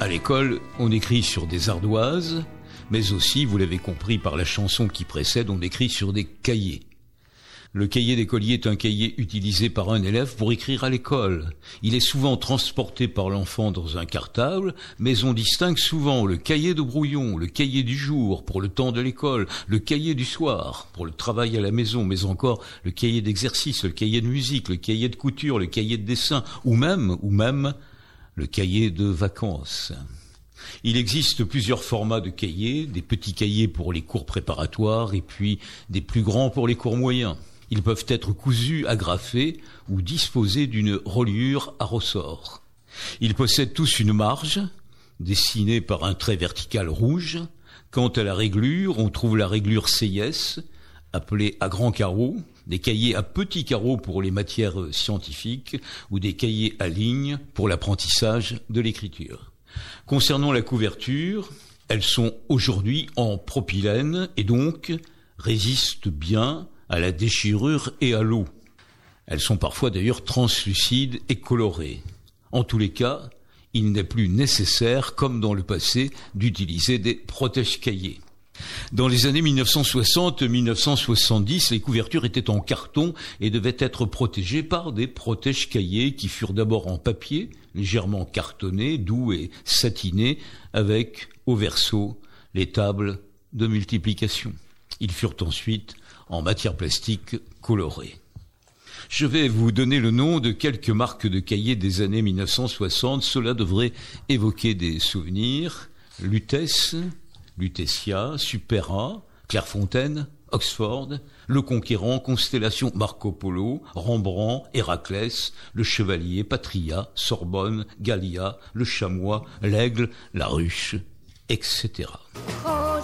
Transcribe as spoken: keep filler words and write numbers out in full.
À l'école, on écrit sur des ardoises, mais aussi, vous l'avez compris par la chanson qui précède, on écrit sur des cahiers. Le cahier d'écolier est un cahier utilisé par un élève pour écrire à l'école. Il est souvent transporté par l'enfant dans un cartable, mais on distingue souvent le cahier de brouillon, le cahier du jour pour le temps de l'école, le cahier du soir pour le travail à la maison, mais encore le cahier d'exercice, le cahier de musique, le cahier de couture, le cahier de dessin, ou même, ou même, le cahier de vacances. Il existe plusieurs formats de cahiers, des petits cahiers pour les cours préparatoires et puis des plus grands pour les cours moyens. Ils peuvent être cousus, agrafés ou disposés d'une reliure à ressort. Ils possèdent tous une marge, dessinée par un trait vertical rouge. Quant à la réglure, on trouve la réglure C I S, appelée à grands carreaux, des cahiers à petits carreaux pour les matières scientifiques ou des cahiers à lignes pour l'apprentissage de l'écriture. Concernant la couverture, elles sont aujourd'hui en propylène et donc résistent bien à la déchirure et à l'eau. Elles sont parfois d'ailleurs translucides et colorées. En tous les cas, il n'est plus nécessaire, comme dans le passé, d'utiliser des protège-cahiers. Dans les années mille neuf cent soixante à mille neuf cent soixante-dix, les couvertures étaient en carton et devaient être protégées par des protège-cahiers qui furent d'abord en papier, légèrement cartonné, doux et satiné, avec, au verso, les tables de multiplication. Ils furent ensuite en matière plastique colorée. Je vais vous donner le nom de quelques marques de cahiers des années mille neuf cent soixante. Cela devrait évoquer des souvenirs. Lutèce, Lutetia, Supera, Clairefontaine, Oxford, Le Conquérant, Constellation, Marco Polo, Rembrandt, Héraclès, Le Chevalier, Patria, Sorbonne, Gallia, Le Chamois, l'Aigle, La Ruche, et cetera.